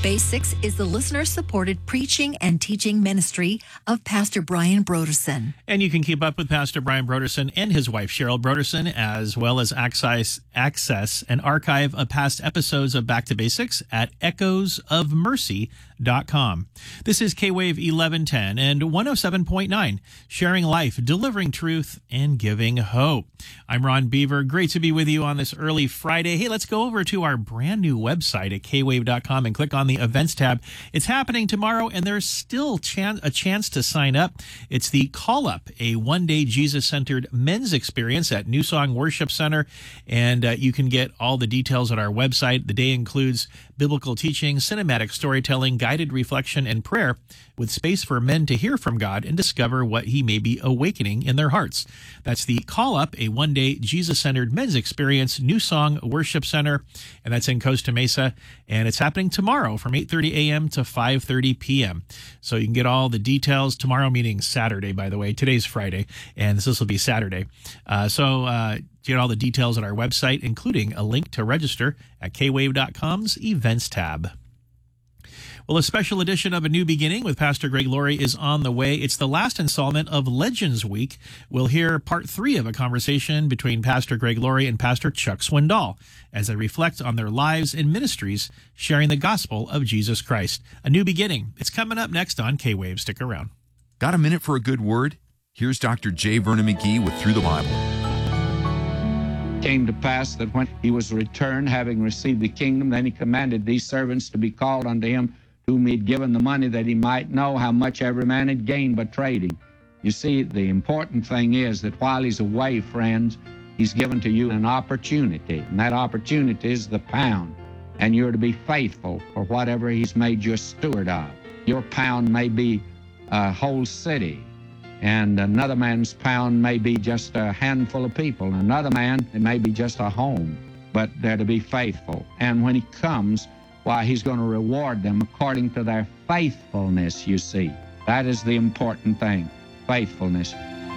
Basics is the listener-supported preaching and teaching ministry of Pastor Brian Broderson. And you can keep up with Pastor Brian Broderson and his wife, Cheryl Broderson, as well as access an archive of past episodes of Back to Basics at echoesofmercy.com. This is K-Wave 1110 and 107.9, sharing life, delivering truth, and giving hope. I'm Ron Beaver. Great to be with you on this early Friday. Hey, let's go over to our brand new website at kwave.com and click on the events tab. It's happening tomorrow, and there's still a chance to sign up. It's the Call Up, a one-day Jesus-centered men's experience at New Song Worship Center, and you can get all the details at our website. The day includes biblical teaching, cinematic storytelling, guided reflection, and prayer, with space for men to hear from God and discover what he may be awakening in their hearts. That's the Call Up, a one-day Jesus-centered men's experience, New Song Worship Center, and that's in Costa Mesa, and it's happening tomorrow from 8:30 a.m. to 5:30 p.m. So you can get all the details tomorrow, meaning Saturday, by the way. Today's Friday, and this will be Saturday. Get all the details at our website, including a link to register at kwave.com's events tab. Well, a special edition of A New Beginning with Pastor Greg Laurie is on the way. It's the last installment of Legends Week. We'll hear part 3 of a conversation between Pastor Greg Laurie and Pastor Chuck Swindoll as they reflect on their lives and ministries, sharing the gospel of Jesus Christ. A New Beginning. It's coming up next on K-Wave. Stick around. Got a minute for a good word? Here's Dr. J. Vernon McGee with Through the Bible. Came to pass that when he was returned, having received the kingdom, then he commanded these servants to be called unto him, whom he had given the money, that he might know how much every man had gained by trading. You see, the important thing is that while he's away, friends, he's given to you an opportunity, and that opportunity is the pound, and you're to be faithful for whatever he's made you a steward of. Your pound may be a whole city, and another man's pound may be just a handful of people. Another man, it may be just a home, but they're to be faithful. And when he comes, why, he's going to reward them according to their faithfulness, you see. That is the important thing, faithfulness.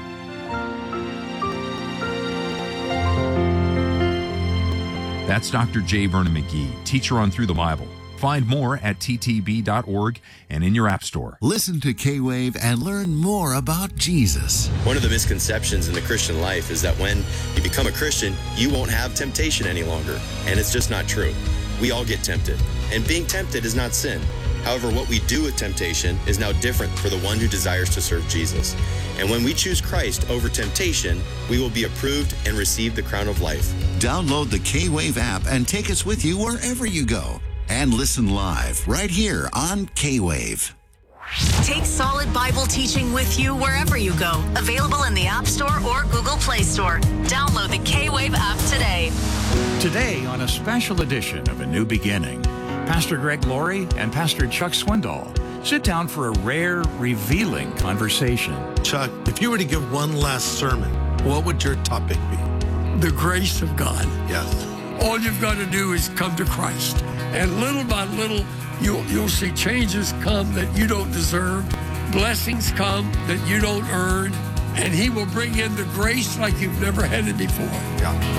That's Dr. J. Vernon McGee, teacher on Through the Bible. Find more at ttb.org and in your app store. Listen to K-Wave and learn more about Jesus. One of the misconceptions in the Christian life is that when you become a Christian, you won't have temptation any longer. And it's just not true. We all get tempted. And being tempted is not sin. However, what we do with temptation is now different for the one who desires to serve Jesus. And when we choose Christ over temptation, we will be approved and receive the crown of life. Download the K-Wave app and take us with you wherever you go. And listen live right here on K-Wave. Take solid Bible teaching with you wherever you go. Available in the App Store or Google Play Store. Download the K-Wave app today. Today on a special edition of A New Beginning, Pastor Greg Laurie and Pastor Chuck Swindoll sit down for a rare, revealing conversation. Chuck, if you were to give one last sermon, what would your topic be? The grace of God. Yes. All you've got to do is come to Christ. And little by little, you'll see changes come that you don't deserve, blessings come that you don't earn, and he will bring in the grace like you've never had it before. Yeah.